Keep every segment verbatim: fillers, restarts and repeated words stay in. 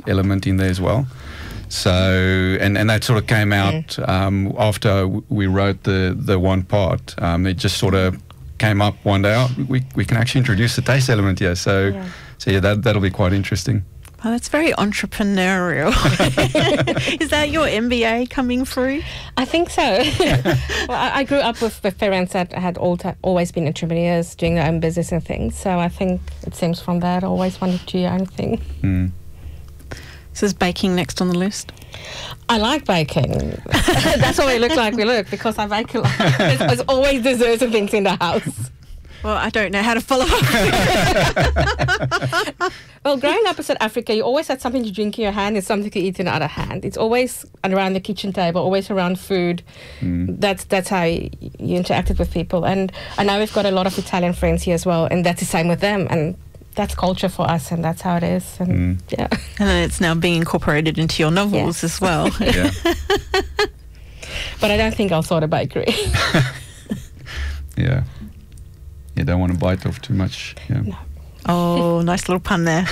element in there as well. So, and, and that sort of came out um, after we wrote the, the one part. Um, it just sort of came up one day, oh, we, we can actually introduce the taste element here. So, yeah. so yeah, that, that'll be quite interesting. Oh, that's very entrepreneurial. Is that your M B A coming through? I think so. Well, I, I grew up with, with parents that had all t- always been entrepreneurs, doing their own business and things. So I think it seems from that. I always wanted to do your own thing. Mm. So is baking next on the list? I like baking. That's why we look like we look, because I bake a lot. There's, there's always desserts and things in the house. Well, I don't know how to follow up. Well, growing up in South Africa, you always had something to drink in your hand and something to eat in the other hand. It's always around the kitchen table, always around food. Mm. That's that's how you, you interacted with people. And I know we've got a lot of Italian friends here as well, and that's the same with them. And that's culture for us, and that's how it is. And mm. yeah, and then it's now being incorporated into your novels yeah. as well. Yeah. But I don't think I'll start a bakery. Yeah. You don't want to bite off too much. Yeah. No. Oh, nice little pun there.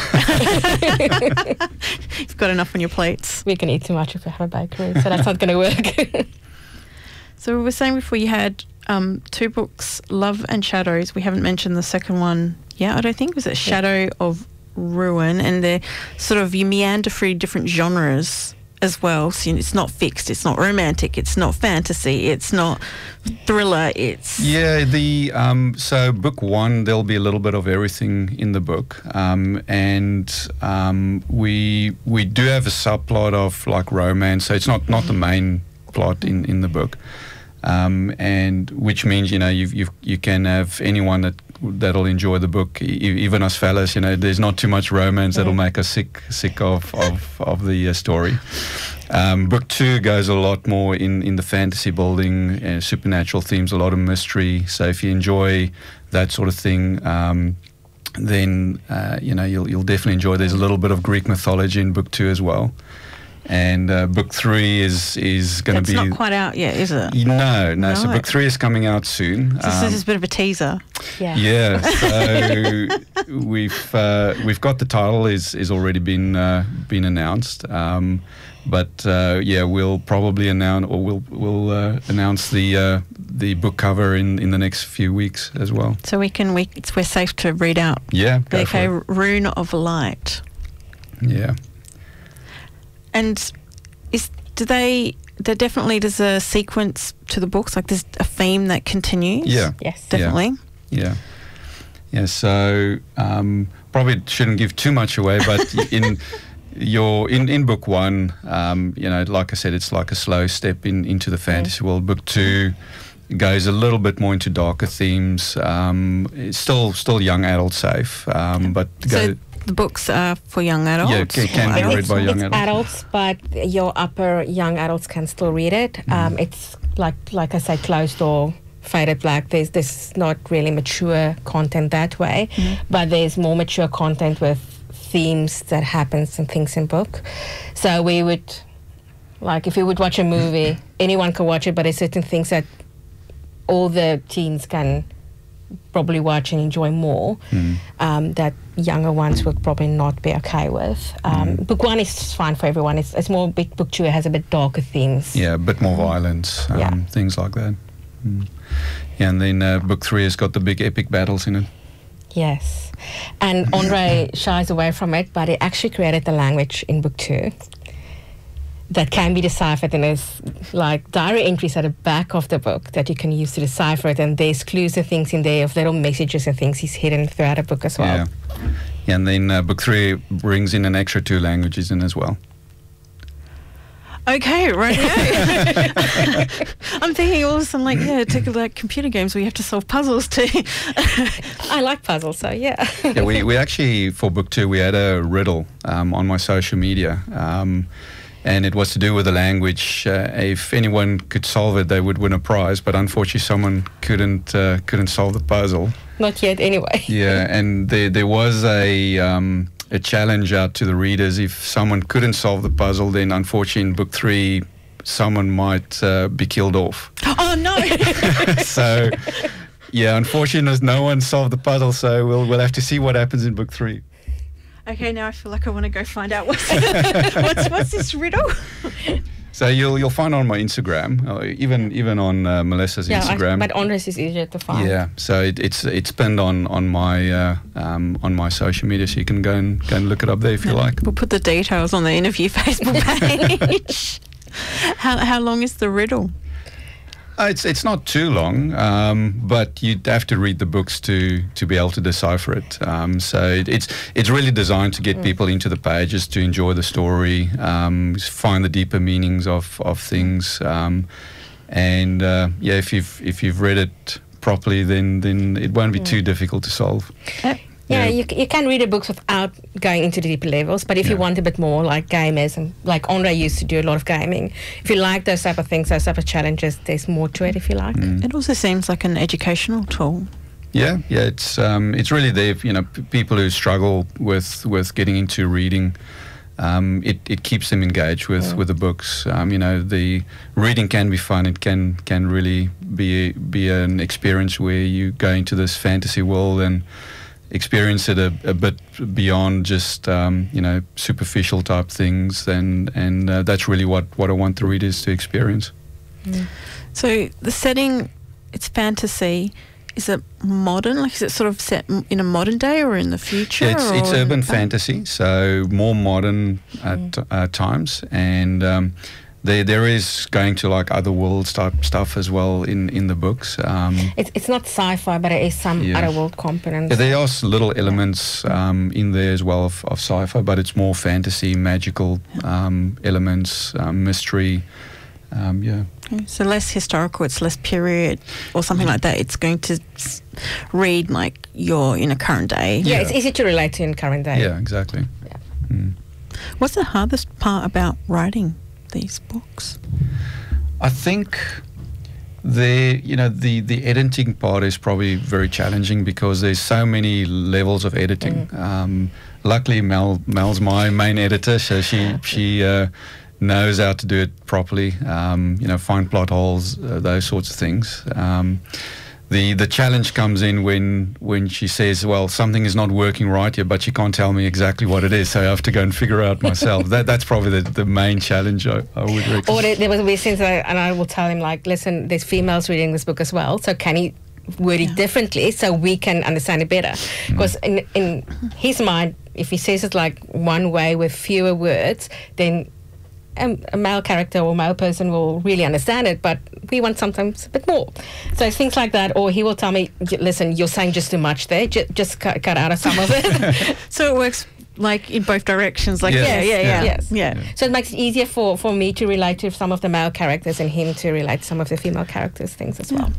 You've got enough on your plates. We can eat too much if we have a bakery, so that's not going to work. So we were saying before you had um, two books, Love and Shadows. We haven't mentioned the second one yet, I don't think. Was it Shadow yeah. of Ruin? And they're sort of, you meander through different genres as well. So it's not fixed, it's not romantic, it's not fantasy, it's not thriller, it's... Yeah, the um, so book one, there'll be a little bit of everything in the book. Um, and um, we we do have a subplot of like romance, so it's not, not the main plot in, in the book. Um, and which means, you know, you've, you've, you can have anyone that that'll enjoy the book, e- even us fellas. You know, there's not too much romance yeah. that'll make us sick sick of of, of the uh, story. Um, book two goes a lot more in, in the fantasy building, uh, supernatural themes, a lot of mystery. So if you enjoy that sort of thing, um, then uh, you know you'll you'll definitely enjoy. There's a little bit of Greek mythology in book two as well. And uh, book three is is going to be... It's not quite out yet, is it? No, no. Right. So book three is coming out soon. So um, this is a bit of a teaser. Yeah. Yeah. So we've uh, we've got the title is is already been uh, been announced. Um, but uh, yeah, we'll probably announce or we'll we'll uh, announce the uh, the book cover in, in the next few weeks as well. So we can we it's, we're safe to read out. Yeah. Go okay. for it. Rune of Light. Yeah. And is do they? There definitely there's a sequence to the books, like there's a theme that continues. Yeah. Yes. Definitely. Yeah. Yeah. So um, probably shouldn't give too much away, but in your in, in book one, um, you know, like I said, it's like a slow step in into the fantasy yeah. world. Book two goes a little bit more into darker themes. Um, it's still still young adult safe, um, but so go. The books are for young adults? Yeah, can, can be read it's, by young it's adults. adults, but your upper young adults can still read it. Mm. Um, it's like like I said, closed or faded black. There's there's not really mature content that way, mm. but there's more mature content with themes that happens and things in book. So we would, like if you would watch a movie, anyone can watch it, but there's certain things that all the teens can probably watch and enjoy more mm. um, that younger ones would probably not be okay with. Um, mm. Book one is fine for everyone. It's, it's more, big book two has a bit darker themes. Yeah, a bit more violence, um, yeah. things like that. Mm. Yeah, and then uh, book three has got the big epic battles in it. Yes. And Andre shies away from it, but he actually created the language in book two that can be deciphered, and there's like diary entries at the back of the book that you can use to decipher it, and there's clues and things in there of little messages and things he's hidden throughout the book as well. Yeah, yeah and then uh, book three brings in an extra two languages in as well. Okay, right. I'm thinking all of a sudden, like, yeah, take like computer games where you have to solve puzzles too. I like puzzles, so yeah. Yeah, we, we actually, for book two, we had a riddle um, on my social media. Um, And it was to do with the language. Uh, if anyone could solve it, they would win a prize. But unfortunately, someone couldn't uh, couldn't solve the puzzle. Not yet, anyway. Yeah, and there there was a um, a challenge out to the readers. If someone couldn't solve the puzzle, then unfortunately, in book three, someone might uh, be killed off. Oh no! So, yeah, unfortunately, no one solved the puzzle. So we'll we'll have to see what happens in book three. Okay, now I feel like I want to go find out what's what's, what's this riddle. So you'll you'll find on my Instagram, or even even on uh, Melissa's Yeah, Instagram. I, but Andres is easier to find. Yeah, so it, it's it's pinned on on my uh, um, on my social media, so you can go and go and look it up there if you like. We'll put the details on the interview Facebook page. how how long is the riddle? Uh, it's it's not too long, um, but you'd have to read the books to to be able to decipher it. Um, so it, it's it's really designed to get Mm. people into the pages, to enjoy the story, um, find the deeper meanings of of things, um, and uh, yeah, if you've if you've read it properly, then then it won't be Mm. too difficult to solve. Yep. Yeah, Yeah. You, c- you can read the books without going into the deeper levels, but if you Yeah. want a bit more like gamers, and like Andre used to do a lot of gaming, if you like those type of things, those type of challenges, there's more to it if you like. Mm. It also seems like an educational tool. Yeah, yeah, it's um, it's really there. You know, p- people who struggle with with getting into reading, um, it it keeps them engaged with Yeah. with the books. Um, you know, the reading can be fun. It can can really be be an experience where you go into this fantasy world and experience it a, a bit beyond just um, you know superficial type things. And and uh, that's really what what I want the readers to experience. So the setting, it's fantasy. Is it modern? Like, is it sort of set m- in a modern day or in the future? It's it's or in urban the past? fantasy, so more modern at Mm. uh, times, and um, there there is going to like other worlds type stuff as well in in the books. Um, It's, it's not sci-fi, but it is some Yeah. other world components. yeah, there are s- little elements um, in there as well of, of sci-fi, but it's more fantasy, magical um, elements, um, mystery. Um, yeah. Okay, so less historical, it's less period or something like that. It's going to s- read like you're in a current day. yeah, Yeah. it's easy to relate to in current day. Yeah, exactly. Yeah. Mm. What's the hardest part about writing these books? I think the you know the the editing part is probably very challenging because there's so many levels of editing. Um, luckily, Mel Mel's my main editor, so she she uh, knows how to do it properly. Um, you know, find plot holes, uh, those sorts of things. Um, the the challenge comes in when when she says, well, something is not working right here, but she can't tell me exactly what it is, so I have to go and figure out myself. that that's probably the, the main challenge I, I would reckon. Or there, there was a way since I, and I will tell him like, listen, there's females reading this book as well, so can he word it Yeah. differently so we can understand it better? Because in in his mind, if he says it like one way with fewer words, then a, a male character or male person will really understand it, but we want sometimes a bit more. So things like that, or he will tell me, "Y- listen, you're saying just too much there, J- just cut, cut out of some of it. So it works like in both directions. Like Yes. yeah, yeah, yeah, Yes. yeah. So it makes it easier for, for me to relate to some of the male characters and him to relate to some of the female characters things as well.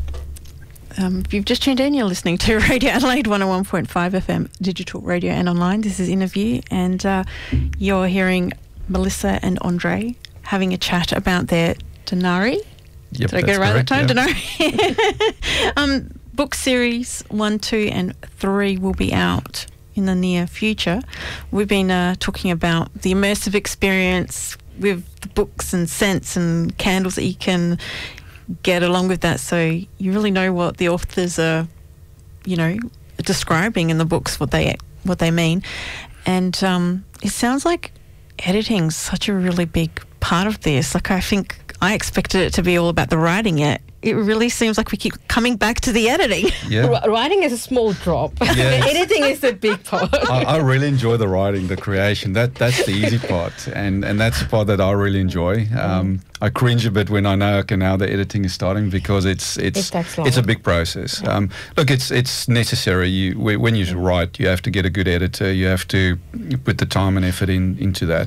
Um, if you've just tuned in, you're listening to Radio Adelaide one oh one point five F M, digital radio and online. This is Interview, and uh, you're hearing Melissa and Andre having a chat about their Denari. Yep, Did I get that's it right that correct, time? yeah. Denari. um, book series one, two, and three will be out in the near future. We've been uh, talking about the immersive experience with the books and scents and candles that you can get along with that, so you really know what the authors are, you know, describing in the books, what they what they mean. And um, it sounds like editing's such a really big part of this. Like, I think I expected it to be all about the writing, yet it really seems like we keep coming back to the editing. Yeah. Wri- Writing is a small drop. Yes. The editing is the big part. I, I really enjoy the writing, the creation. That that's the easy part, and and that's the part that I really enjoy. Um, I cringe a bit when I know okay now the editing is starting because it's it's It takes it's a long. big process. Um, look, it's it's necessary. You whe- when you write, you have to get a good editor. You have to put the time and effort in into that.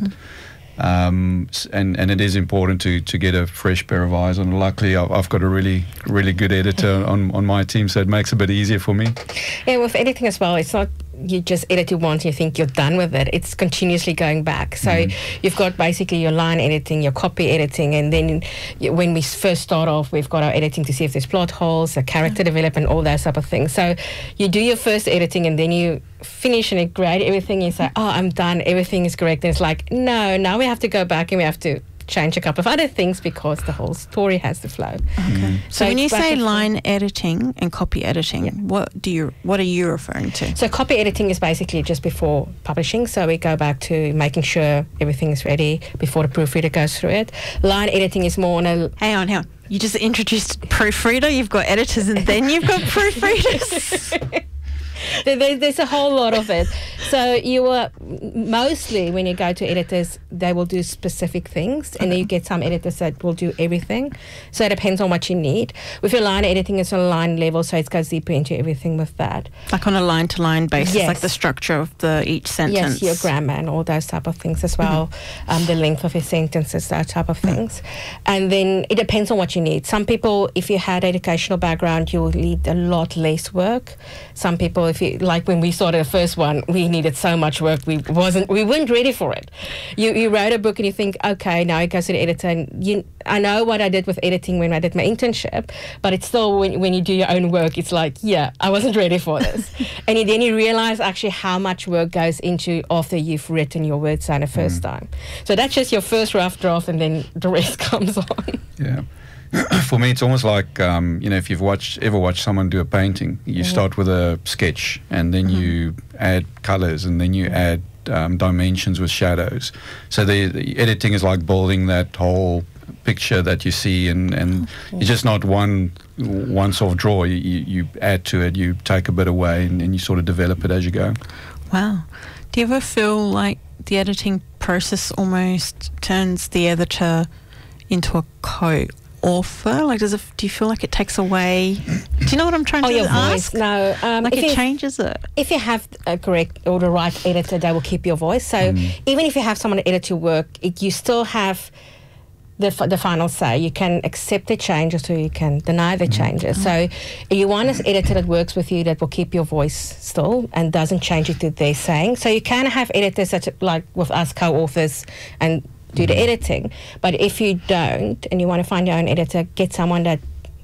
Um, s- and and it is important to to get a fresh pair of eyes on. Luckily, I've, I've got a really really good editor on on my team, so it makes it a bit easier for me. Yeah, with editing as well, it's not you just edit it once and you think you're done with it. It's continuously going back. So you've got basically your line editing, your copy editing, and then you, when we first start off, we've got our editing to see if there's plot holes, the character development, all those type of things. So you do your first editing and then you finish and it grade everything. You say, oh, I'm done. Everything is correct. And it's like, no, now we have to go back and we have to change a couple of other things because the whole story has to flow. Okay. So, So when you it's back say and forth. line editing and copy editing, Yeah. what do you what are you referring to? So copy editing is basically just before publishing. So we go back to making sure everything is ready before the proofreader goes through it. Line editing is more on a Hang on, hang on. You just introduced proofreader, you've got editors, and then you've got proofreaders. there, there- there's a whole lot of it. So you are mostly when you go to editors, they will do specific things, and then you get some editors that will do everything. So it depends on what you need. With your line editing, it's on a line level, so it goes deeper into everything with that. Like on a line to line basis, Yes. like the structure of the each sentence. Yes, your grammar and all those type of things as well. Um, the length of your sentences, that type of things. And then it depends on what you need. Some people, if you had educational background, you'll need a lot less work. Some people, if you like when we started the first one, we needed so much work. We wasn't, we weren't ready for it. You you wrote a book and you think, okay, now it goes to the editor, and you, I know what I did with editing when I did my internship, but it's still when when you do your own work, it's like, yeah, I wasn't ready for this. And then you realize actually how much work goes into after you've written your words down the first time. So that's just your first rough draft, and then the rest comes on. Yeah. For me, it's almost like, um, you know, if you've watched ever watched someone do a painting, you start with a sketch, and then you add colors, and then you add um, dimensions with shadows. So the, the editing is like building that whole picture that you see, and, and it's just not one one sort of draw. You, you, you add to it, you take a bit away, and, and you sort of develop it as you go. Wow. Do you ever feel like the editing process almost turns the editor into a co-author? Like, does it? Do you feel like it takes away? Do you know what I'm trying Oh, to your ask? voice. No. Um, Like if it you- changes it. If you have a correct or the right editor, they will keep your voice. So even if you have someone to edit your work, it, you still have the, f- the final say. You can accept the changes or you can deny the changes. So you want an editor that works with you that will keep your voice still and doesn't change it to their saying. So you can have editors such like with us co-authors and do the editing. But if you don't and you want to find your own editor, get someone that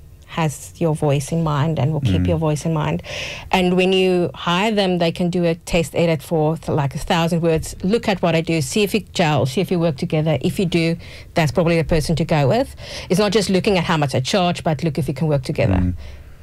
has your voice in mind and will keep your voice in mind. And when you hire them, they can do a test edit for th- like a thousand words. Look at what I do, see if it gels, see if you work together. If you do, that's probably the person to go with. It's not just looking at how much I charge, but look if you can work together. Mm.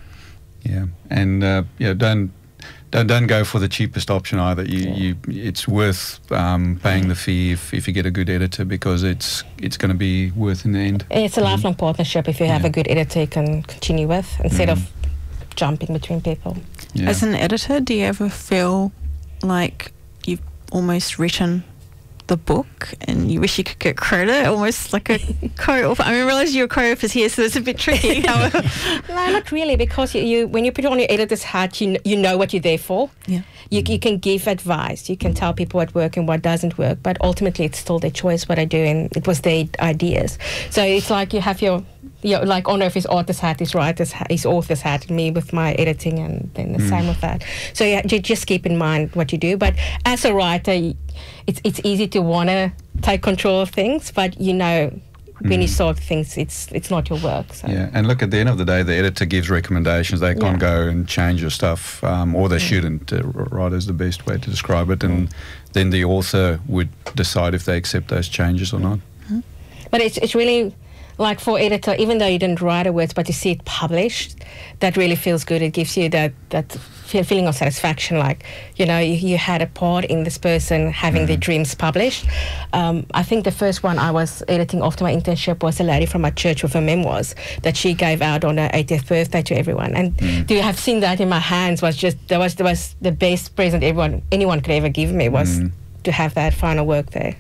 Yeah, and uh, yeah, don't don't don't go for the cheapest option either. You, Yeah. you it's worth um, paying the fee if, if you get a good editor, because it's it's going to be worth in the end. It's a lifelong partnership if you have Yeah. a good editor you can continue with instead of jumping between people. Yeah. As an editor, do you ever feel like you've almost written the book and you wish you could get credit, almost like a co-author? I mean, I realise your co-author's here, so it's a bit tricky. However, No, not really, because you, you when you put on your editor's hat, you, kn- you know what you're there for. yeah. You, you can give advice, you can tell people what works and what doesn't work, but ultimately it's still their choice what I do, and it was their ideas. So it's like you have your, your like Honor of his artist's hat, his writer's hat, his author's hat, me with my editing, and then the same with that. So yeah, you just keep in mind what you do. But as a writer, y- it's it's easy to want to take control of things, but you know when you start things, it's it's not your work. So. Yeah, and look, at the end of the day, the editor gives recommendations. They can't Yeah. go and change your stuff, um, or they shouldn't. Uh, r- rather is the best way to describe it. And then the author would decide if they accept those changes or not. But it's it's really like for editor, even though you didn't write the words, but you see it published, that really feels good. It gives you that that fe- feeling of satisfaction, like you know you, you had a part in this person having their dreams published. Um, I think the first one I was editing after my internship was a lady from my church with her memoirs that she gave out on her eightieth birthday to everyone. And to have seen that in my hands was just that was that was the best present everyone anyone could ever give me, was to have that final work there.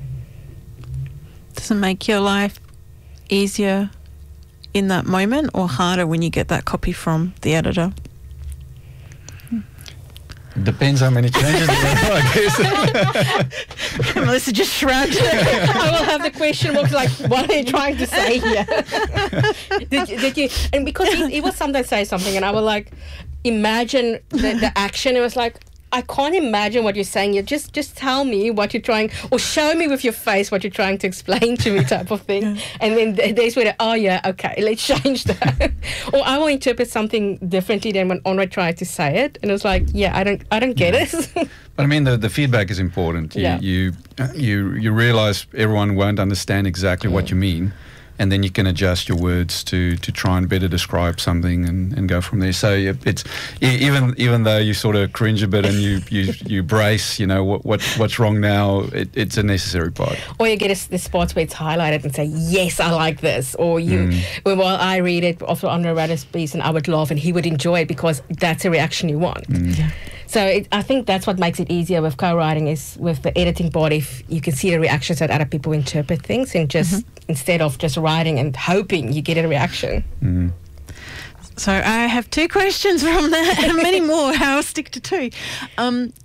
Does it make your life easier in that moment or harder when you get that copy from the editor? Depends how many changes there are, I guess. Melissa just shrugged. I will have the question marks like, what are you trying to say here? did, you- did you? And because he, he will sometimes say something, and I will like imagine the, the action. It was like, I can't imagine what you're saying. You just just tell me what you're trying, or show me with your face what you're trying to explain to me, type of thing. Yeah. And then th- there's where, oh yeah, okay, let's change that. Or I will interpret something differently than when Onra tried to say it, and it was like, yeah, I don't, I don't get yeah. it. But I mean, the, the feedback is important. You, yeah. you you you realize everyone won't understand exactly mm. what you mean, and then you can adjust your words to, to try and better describe something and, and go from there. So it's even even though you sort of cringe a bit and you, you, you brace, you know, what, what what's wrong now, it, it's a necessary part. Or you get a, the spots where it's highlighted and say, yes, I like this. Or you, mm. well, while I read it, after Onra read his piece, and I would laugh and he would enjoy it because that's a reaction you want. Mm. Yeah. So it, I think that's what makes it easier with co-writing, is with the editing part, if you can see the reactions that other people interpret things, and just mm-hmm. instead of just writing and hoping you get a reaction. Mm. So I have two questions from that and many more. I'll stick to two. Um,